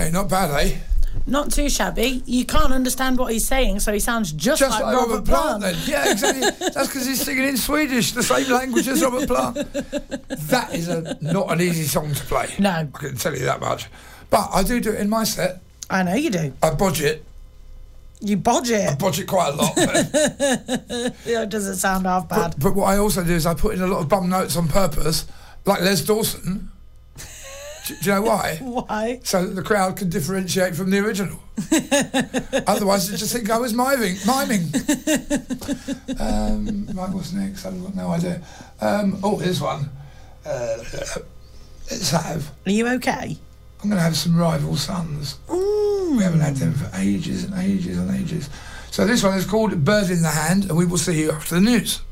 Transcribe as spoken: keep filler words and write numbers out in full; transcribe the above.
Okay, not bad, eh? Not too shabby. You can't understand what he's saying, so he sounds just, Just like, like Robert, Robert Plant. Plant, then. Yeah, exactly. That's because he's singing in Swedish, the same language as Robert Plant. That is a, not an easy song to play. No. I can tell you that much. But I do do it in my set. I know you do. I bodge it. You bodge it. I bodge it quite a lot. But, Yeah, it doesn't sound half bad. but, but what I also do is I put in a lot of bum notes on purpose, like Les Dawson. Do, do you know why? Why? So that the crowd can differentiate from the original. Otherwise, they just think I was miming. miming. um, right, what's next? I've got no idea. Um, oh, here's one. Uh, let's have... Are you okay? I'm going to have some Rival Sons. Mm. We haven't had them for ages and ages and ages. So this one is called Bird in the Hand, and we will see you after the news.